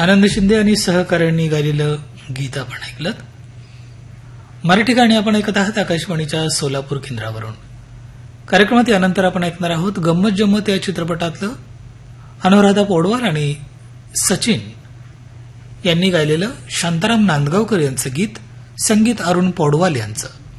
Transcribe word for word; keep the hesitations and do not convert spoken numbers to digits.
आनंद शिंदे आणि सहकाऱ्यांनी गायलेलं गीत आपण ऐकलं. मराठी गाणी आपण ऐकत आहात आकाशवाणीच्या सोलापूर केंद्रावरून. कार्यक्रमात यानंतर आपण ऐकणार आहोत गंमत जम्मत या चित्रपटातलं अनुराधा पौडवाल आणि सचिन यांनी गायलेलं शांताराम नांदगावकर यांचं गीत, संगीत अरुण पौडवाल यांचं.